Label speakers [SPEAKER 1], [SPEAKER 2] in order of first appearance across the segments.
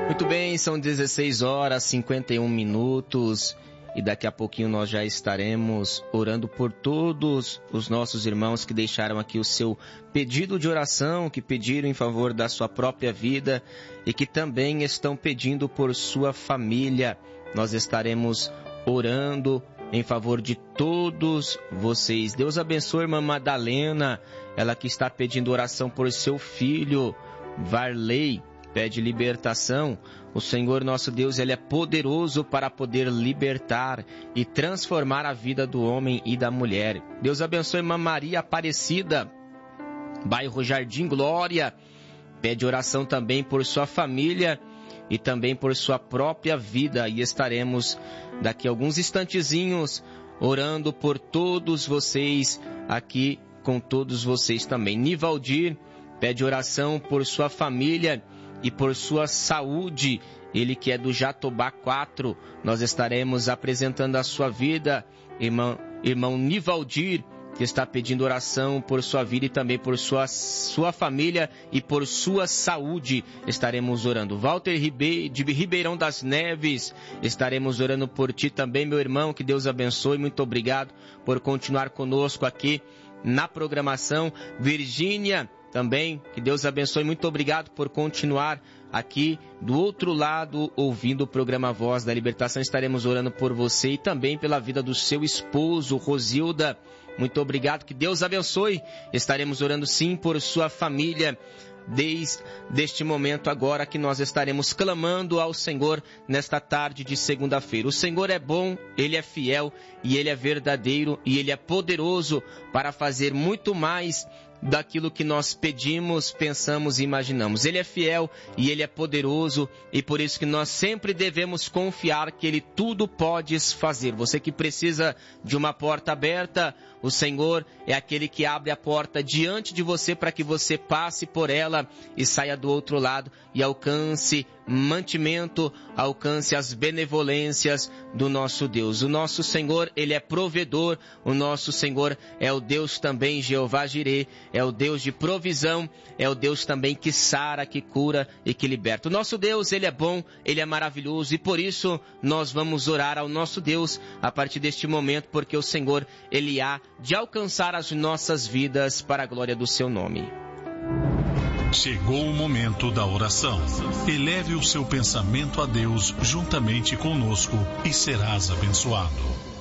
[SPEAKER 1] Muito bem, são 16 horas, 51 minutos e daqui a pouquinho nós já estaremos orando por todos os nossos irmãos que deixaram aqui o seu pedido de oração, que pediram em favor da sua própria vida e que também estão pedindo por sua família. Nós estaremos orando em favor de todos vocês. Deus abençoe a irmã Madalena, ela que está pedindo oração por seu filho, Varley. Pede libertação. O Senhor nosso Deus, Ele é poderoso para poder libertar e transformar a vida do homem e da mulher. Deus abençoe a irmã Maria Aparecida, bairro Jardim Glória. Pede oração também por sua família e também por sua própria vida. E estaremos daqui a alguns instantezinhos orando por todos vocês aqui, com todos vocês também. Nivaldir pede oração por sua família e por sua saúde, ele que é do Jatobá 4, nós estaremos apresentando a sua vida, irmão Nivaldir, que está pedindo oração por sua vida e também por sua família e por sua saúde, estaremos orando. Walter de Ribeirão das Neves, estaremos orando por ti também, meu irmão, que Deus abençoe, muito obrigado por continuar conosco aqui na programação. Virgínia, também, que Deus abençoe, muito obrigado por continuar aqui do outro lado, ouvindo o programa Voz da Libertação. Estaremos orando por você e também pela vida do seu esposo, Rosilda. Muito obrigado, que Deus abençoe. Estaremos orando sim por sua família, desde este momento agora que nós estaremos clamando ao Senhor nesta tarde de segunda-feira. O Senhor é bom, Ele é fiel e Ele é verdadeiro e Ele é poderoso para fazer muito mais daquilo que nós pedimos, pensamos e imaginamos. Ele é fiel e Ele é poderoso e por isso que nós sempre devemos confiar que Ele tudo pode fazer. Você que precisa de uma porta aberta, o Senhor é aquele que abre a porta diante de você para que você passe por ela e saia do outro lado e alcance mantimento, alcance as benevolências do nosso Deus. O nosso Senhor, Ele é provedor, o nosso Senhor é o Deus também, Jeová Jirê, é o Deus de provisão, é o Deus também que sara, que cura e que liberta. O nosso Deus, Ele é bom, Ele é maravilhoso e por isso nós vamos orar ao nosso Deus a partir deste momento, porque o Senhor, Ele há de alcançar as nossas vidas para a glória do seu nome.
[SPEAKER 2] Chegou o momento da oração. Eleve o seu pensamento a Deus juntamente conosco e serás abençoado.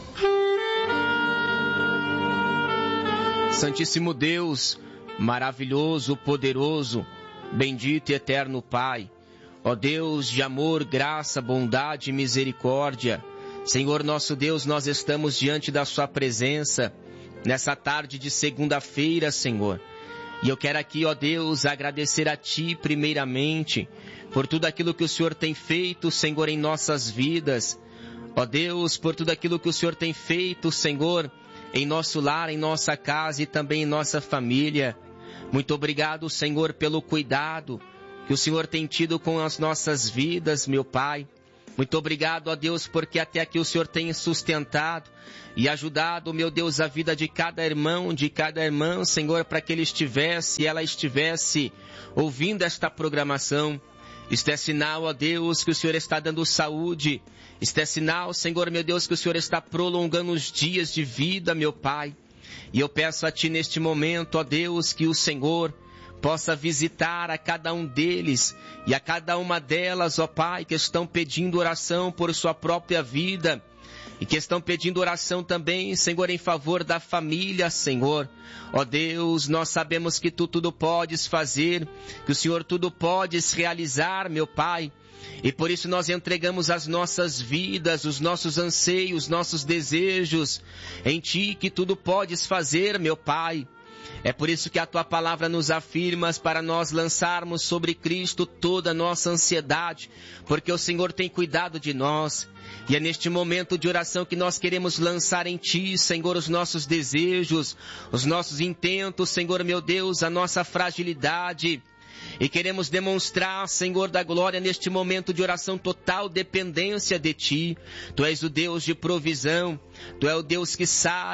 [SPEAKER 1] Santíssimo Deus, maravilhoso, poderoso, bendito e eterno Pai, ó Deus de amor, graça, bondade e misericórdia, Senhor nosso Deus, nós estamos diante da sua presença nessa tarde de segunda-feira, Senhor. E eu quero aqui, ó Deus, agradecer a Ti primeiramente por tudo aquilo que o Senhor tem feito, Senhor, em nossas vidas. Ó Deus, por tudo aquilo que o Senhor tem feito, Senhor, em nosso lar, em nossa casa e também em nossa família. Muito obrigado, Senhor, pelo cuidado que o Senhor tem tido com as nossas vidas, meu Pai. Muito obrigado, ó Deus, porque até aqui o Senhor tem sustentado e ajudado, meu Deus, a vida de cada irmão, de cada irmã, Senhor, para que ela estivesse ouvindo esta programação. Isto é sinal, ó Deus, que o Senhor está dando saúde. Isto é sinal, Senhor, meu Deus, que o Senhor está prolongando os dias de vida, meu Pai. E eu peço a Ti neste momento, ó Deus, que o Senhor possa visitar a cada um deles e a cada uma delas, ó Pai, que estão pedindo oração por sua própria vida e que estão pedindo oração também, Senhor, em favor da família, Senhor. Ó Deus, nós sabemos que Tu tudo podes fazer, que o Senhor tudo podes realizar, meu Pai. E por isso nós entregamos as nossas vidas, os nossos anseios, nossos desejos em Ti, que tudo podes fazer, meu Pai. É por isso que a Tua palavra nos afirma para nós lançarmos sobre Cristo toda a nossa ansiedade, porque o Senhor tem cuidado de nós. E é neste momento de oração que nós queremos lançar em Ti, Senhor, os nossos desejos, os nossos intentos, Senhor meu Deus, a nossa fragilidade. E queremos demonstrar, Senhor da glória, neste momento de oração, total dependência de Ti. Tu és o Deus de provisão, Tu és o Deus que sara,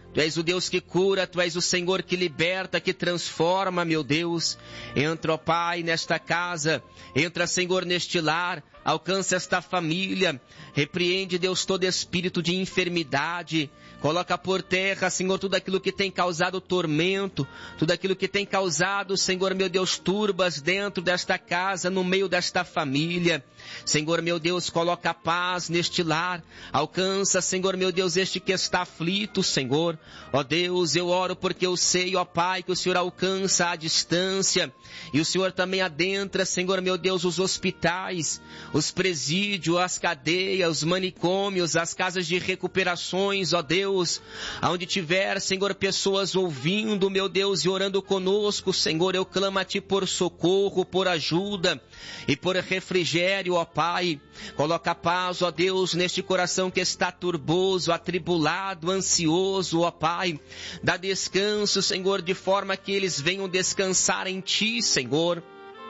[SPEAKER 1] Tu és o Deus que cura, Tu és o Senhor que liberta, que transforma, meu Deus. Entra, ó Pai, nesta casa, entra, Senhor, neste lar, alcança esta família, repreende, Deus, todo espírito de enfermidade, coloca por terra, Senhor, tudo aquilo que tem causado tormento, tudo aquilo que tem causado, Senhor, meu Deus, turbas dentro desta casa, no meio desta família. Senhor, meu Deus, coloca paz neste lar, alcança, Senhor, meu Deus, este que está aflito, Senhor. Ó Deus, eu oro porque eu sei, ó Pai, que o Senhor alcança a distância e o Senhor também adentra, Senhor, meu Deus, os hospitais, os presídios, as cadeias, os manicômios, as casas de recuperações, ó Deus, aonde tiver, Senhor, pessoas ouvindo, meu Deus, e orando conosco, Senhor, eu clamo a Ti por socorro, por ajuda e por refrigério, ó Pai. Coloca paz, ó Deus, neste coração que está turboso, atribulado, ansioso, ó Pai. Dá descanso, Senhor, de forma que eles venham descansar em Ti, Senhor.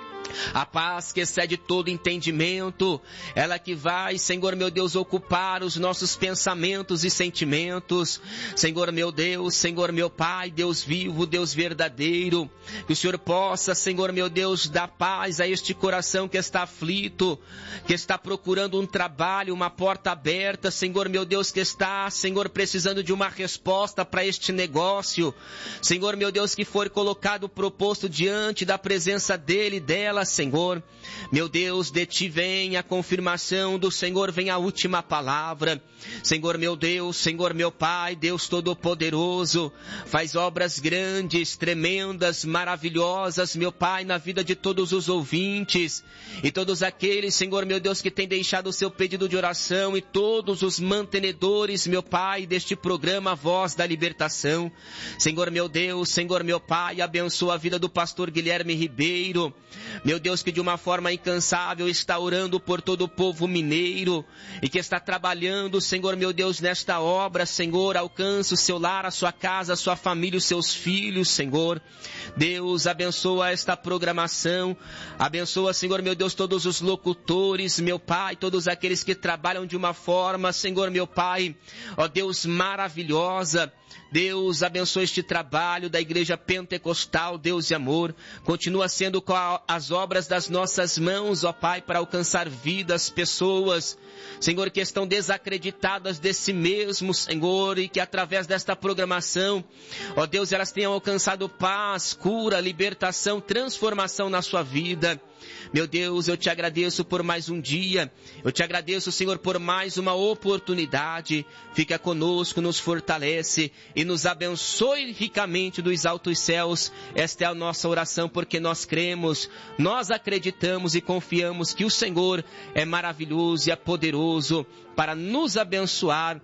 [SPEAKER 1] A paz que excede todo entendimento, ela que vai, Senhor meu Deus, ocupar os nossos pensamentos e sentimentos. Senhor meu Deus, Senhor meu Pai, Deus vivo, Deus verdadeiro, que o Senhor possa, Senhor meu Deus, dar paz a este coração que está aflito, que está procurando um trabalho, uma porta aberta, Senhor meu Deus, que está, Senhor, precisando de uma resposta para este negócio. Senhor meu Deus, que for colocado, proposto diante da presença dele, dela, Senhor, meu Deus, de Ti vem a confirmação do Senhor, vem a última palavra. Senhor meu Deus, Senhor meu Pai, Deus Todo-Poderoso, faz obras grandes, tremendas, maravilhosas, meu Pai, na vida de todos os ouvintes e todos aqueles, Senhor meu Deus, que têm deixado o seu pedido de oração e todos os mantenedores, meu Pai, deste programa Voz da Libertação. Senhor meu Deus, Senhor meu Pai, abençoa a vida do pastor Guilherme Ribeiro, meu Deus, que de uma forma incansável está orando por todo o povo mineiro e que está trabalhando, Senhor meu Deus, nesta obra. Senhor, alcança o seu lar, a sua casa, a sua família, os seus filhos, Senhor. Deus, abençoa esta programação, abençoa, Senhor meu Deus, todos os locutores, meu Pai, todos aqueles que trabalham de uma forma, Senhor meu Pai, ó Deus, maravilhosa. Deus, abençoa este trabalho da Igreja Pentecostal, Deus e amor. Continua sendo com as obras das nossas mãos, ó Pai, para alcançar vidas, pessoas, Senhor, que estão desacreditadas de si mesmo, Senhor, e que através desta programação, ó Deus, elas tenham alcançado paz, cura, libertação, transformação na sua vida. Meu Deus, eu Te agradeço por mais um dia, eu Te agradeço, Senhor, por mais uma oportunidade. Fica conosco, nos fortalece e nos abençoe ricamente dos altos céus. Esta é a nossa oração, porque nós cremos, nós acreditamos e confiamos que o Senhor é maravilhoso e é poderoso para nos abençoar.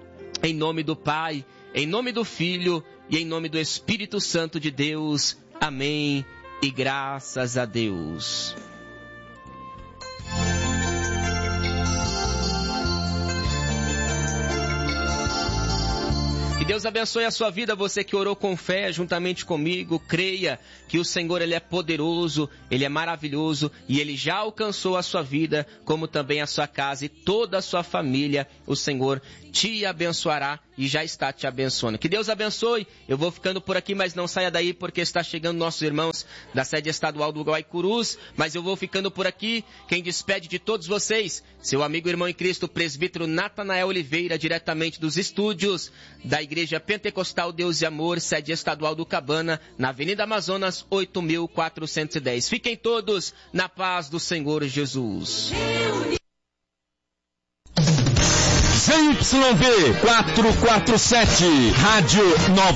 [SPEAKER 1] Em nome do Pai, em nome do Filho e em nome do Espírito Santo de Deus. Amém. E graças a Deus. Que Deus abençoe a sua vida, você que orou com fé juntamente comigo. Creia que o Senhor, Ele é poderoso, Ele é maravilhoso e Ele já alcançou a sua vida, como também a sua casa e toda a sua família. O Senhor te abençoará e já está te abençoando. Que Deus abençoe. Eu vou ficando por aqui, mas não saia daí, porque está chegando nossos irmãos da sede estadual do Guaicurus. Mas eu vou ficando por aqui. Quem despede de todos vocês, seu amigo, irmão em Cristo, presbítero Natanael Oliveira, diretamente dos estúdios da Igreja Pentecostal Deus e Amor, sede estadual do Cabana, na Avenida Amazonas, 8410. Fiquem todos na paz do Senhor Jesus.
[SPEAKER 3] ZYV 447, Rádio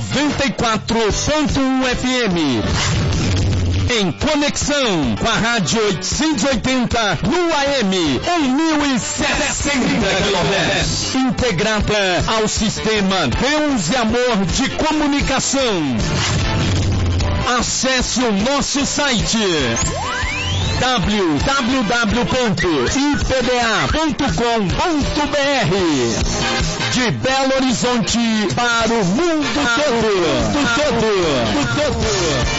[SPEAKER 3] 94.1 FM. Em conexão com a Rádio 880 no AM, 1060 kHz. Integrada ao sistema Deus e Amor de comunicação. Acesse o nosso site www.ipda.com.br. De Belo Horizonte para o mundo todo.